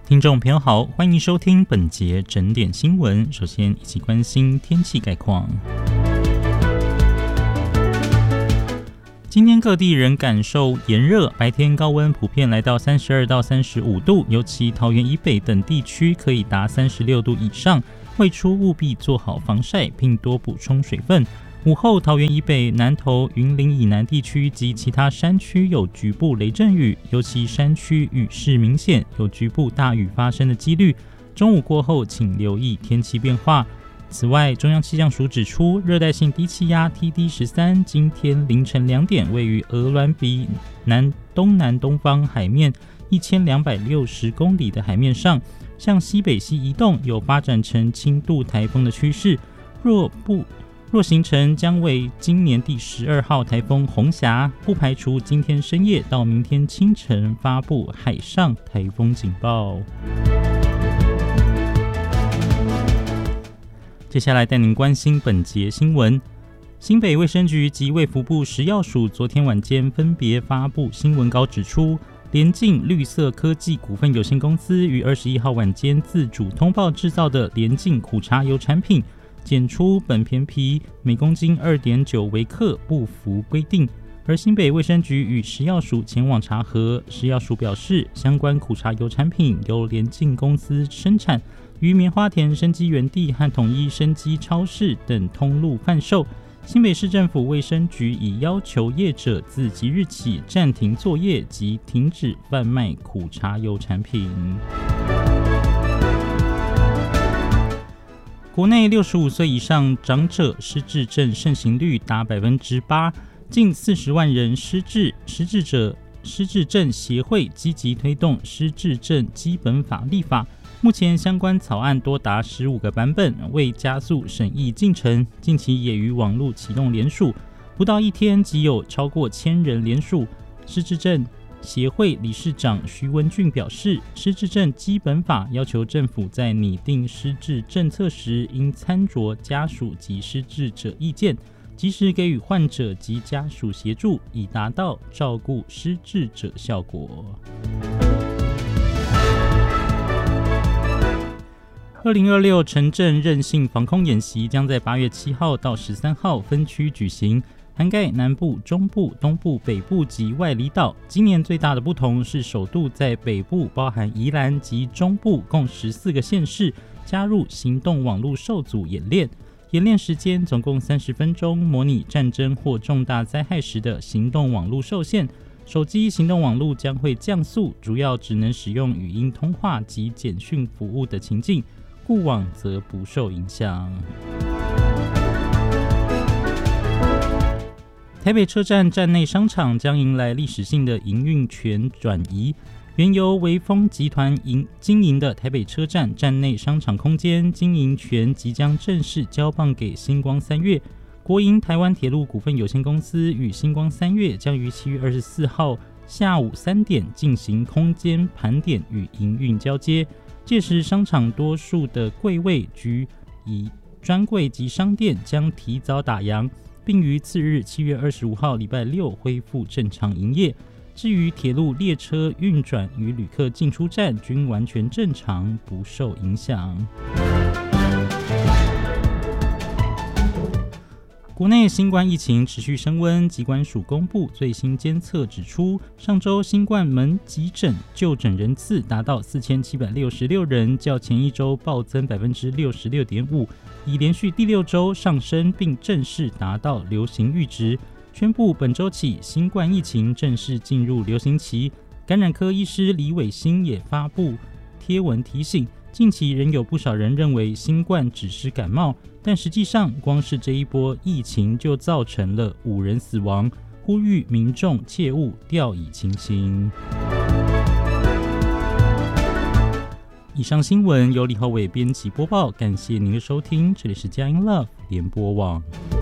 听众朋友好，欢迎收听本节整点新闻。首先一起关心天气概况。今天各地仍感受炎热，白天高温普遍来到32到35度，尤其桃园以北等地区可以达36度以上。外出务必做好防晒，并多补充水分。午后桃园以北、南投、云林以南地区及其他山区有局部雷阵雨，尤其山区雨势明显，有局部大雨发生的几率。中午过后请留意天气变化。此外，中央气象署指出，热带性低气压 TD13 今天凌晨2点位于鹅銮鼻东南东方海面1260公里的海面上，向西北西移动，有发展成轻度台风的趋势。若形成，将为今年第12号台风红霞，不排除今天深夜到明天清晨发布海上台风警报。接下来带您关心本节新闻。新北卫生局及卫福部食药署昨天晚间分别发布新闻稿，指出联晋绿色科技股份有限公司于21号晚间自主通报制造的联晋苦茶油产品检出苯醃醚每公斤 2.9 微克，不符规定。而新北卫生局与食药署前往查核，食药署表示，相关苦茶油产品由联晋公司生产，于棉花田生机园地和统一生机超市等通路贩售。新北市政府卫生局已要求业者自即日起暂停作业及停止贩卖苦茶油产品。国内65岁以上长者失智症盛行率达 8%， 近40万人失智。失智症协会积极推动失智症基本法立法，目前相关草案多达15个版本，为加速审议进程，近期也于网络启动联署，不到一天即有超过1000人联署。失智症协会理事长徐文俊表示，失智症基本法要求政府在拟定失智政策时，应参酌家属及失智者意见，及时给予患者及家属协助，以达到照顾失智者效果。2026城镇韧性防空演习将在8月7号到13号分区举行，涵盖南部、中部、东部、北部及外离岛。今年最大的不同是，首度在北部包含宜兰及中部共14个县市加入行动网络受阻演练。演练时间总共30分钟，模拟战争或重大灾害时的行动网络受限。手机行动网络将会降速，主要只能使用语音通话及简讯服务的情境，固网则不受影响。台北车站站内商场将迎来历史性的营运权转移，原由微风集团经营的台北车站站内商场空间经营权即将正式交棒给星光三越。国营台湾铁路股份有限公司与星光三越将于7月24号下午3点进行空间盘点与营运交接，届时商场多数的柜位局以专柜及商店将提早打烊，并于次日7月25号礼拜六恢复正常营业。至于铁路列车运转与旅客进出站均完全正常，不受影响。国内新冠疫情持续升温，疾管署公布最新监测指出，上周新冠门急诊就诊人次达到4766人，较前一周暴增 66.5%， 已连续第6周上升，并正式达到流行阈值，宣布本周起新冠疫情正式进入流行期。感染科医师李伟兴也发布贴文提醒，近期仍有不少人认为新冠只是感冒，但实际上光是这一波疫情就造成了5人死亡，呼吁民众切勿掉以轻心。以上新闻由李浩伟编辑播报，感谢您的收听，这里是佳音 Love 联播网。